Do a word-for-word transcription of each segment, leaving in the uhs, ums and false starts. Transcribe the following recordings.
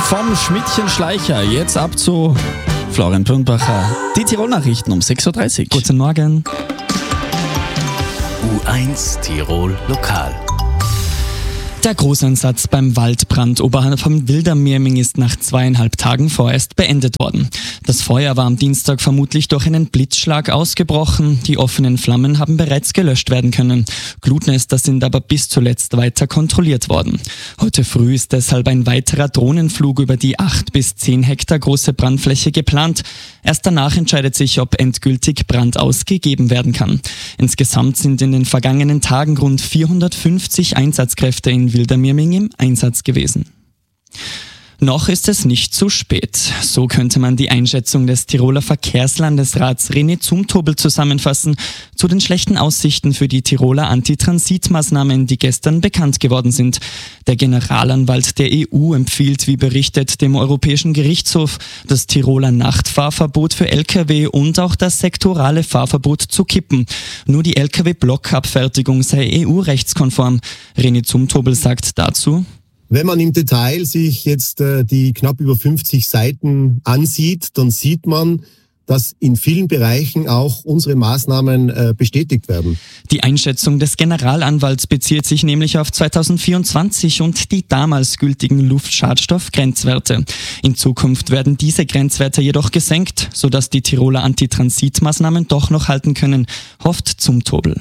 vom Schmidtchen-Schleicher. Jetzt ab zu Florian Birnbacher. Die Tirol-Nachrichten um sechs Uhr dreißig. Guten Morgen. U eins Tirol Lokal. Der Großeinsatz beim Waldbrand oberhalb vom Wildermirming ist nach zweieinhalb Tagen vorerst beendet worden. Das Feuer war am Dienstag vermutlich durch einen Blitzschlag ausgebrochen. Die offenen Flammen haben bereits gelöscht werden können. Glutnester sind aber bis zuletzt weiter kontrolliert worden. Heute früh ist deshalb ein weiterer Drohnenflug über die acht bis zehn Hektar große Brandfläche geplant. Erst danach entscheidet sich, ob endgültig Brand ausgegeben werden kann. Insgesamt sind in den vergangenen Tagen rund vierhundertfünfzig Einsatzkräfte in Wildermirming im Einsatz gewesen. Noch ist es nicht zu spät. So könnte man die Einschätzung des Tiroler Verkehrslandesrats René Zumtobel zusammenfassen zu den schlechten Aussichten für die Tiroler Antitransitmaßnahmen, die gestern bekannt geworden sind. Der Generalanwalt der E U empfiehlt, wie berichtet, dem Europäischen Gerichtshof, das Tiroler Nachtfahrverbot für L K W und auch das sektorale Fahrverbot zu kippen. Nur die L K W-Blockabfertigung sei E U-rechtskonform. René Zumtobel sagt dazu: Wenn man im Detail sich jetzt äh, die knapp über fünfzig Seiten ansieht, dann sieht man, dass in vielen Bereichen auch unsere Maßnahmen äh, bestätigt werden. Die Einschätzung des Generalanwalts bezieht sich nämlich auf zweitausendvierundzwanzig und die damals gültigen Luftschadstoffgrenzwerte. In Zukunft werden diese Grenzwerte jedoch gesenkt, sodass die Tiroler Antitransitmaßnahmen doch noch halten können, hofft Zumtobel.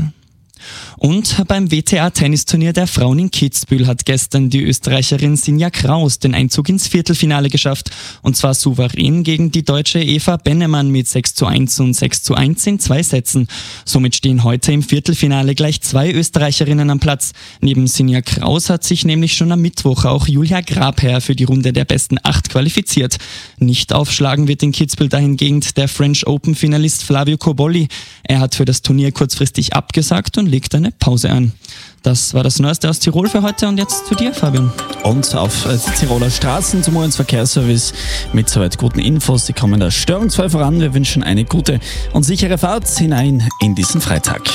Und beim W T A-Tennisturnier der Frauen in Kitzbühel hat gestern die Österreicherin Sinja Kraus den Einzug ins Viertelfinale geschafft. Und zwar souverän gegen die deutsche Eva Bennemann mit sechs zu eins und sechs zu eins in zwei Sätzen. Somit stehen heute im Viertelfinale gleich zwei Österreicherinnen am Platz. Neben Sinja Kraus hat sich nämlich schon am Mittwoch auch Julia Grabherr für die Runde der besten acht qualifiziert. Nicht aufschlagen wird in Kitzbühel dahingegen der French Open-Finalist Flavio Cobolli. Er hat für das Turnier kurzfristig abgesagt und legt eine Pause ein. Das war das Neueste aus Tirol für heute und jetzt zu dir, Fabian. Und auf die Tiroler Straßen zum U eins Verkehrsservice mit soweit guten Infos. Sie kommen da störungsfrei voran. Wir wünschen eine gute und sichere Fahrt hinein in diesen Freitag.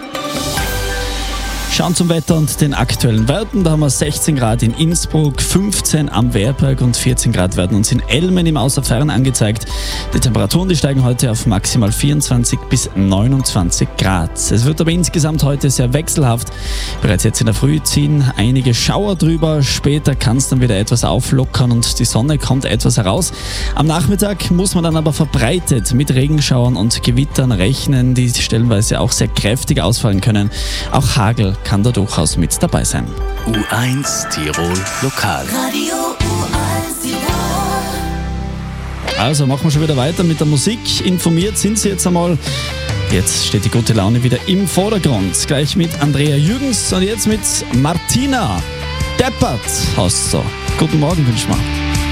Schauen zum Wetter und den aktuellen Werten. Da haben wir sechzehn Grad in Innsbruck, fünfzehn am Wehrberg und vierzehn Grad werden uns in Elmen im Außerfern angezeigt. Die Temperaturen, die steigen heute auf maximal vierundzwanzig bis neunundzwanzig Grad. Es wird aber insgesamt heute sehr wechselhaft. Bereits jetzt in der Früh ziehen einige Schauer drüber. Später kann es dann wieder etwas auflockern und die Sonne kommt etwas heraus. Am Nachmittag muss man dann aber verbreitet mit Regenschauern und Gewittern rechnen, die stellenweise auch sehr kräftig ausfallen können. Auch Hagel kann da durchaus mit dabei sein. U eins Tirol Lokal. Radio U eins Tirol. Also machen wir schon wieder weiter mit der Musik. Informiert sind Sie jetzt einmal. Jetzt steht die gute Laune wieder im Vordergrund. Gleich mit Andrea Jürgens und jetzt mit Martina Deppert. Hast so. Guten Morgen wünschen wir.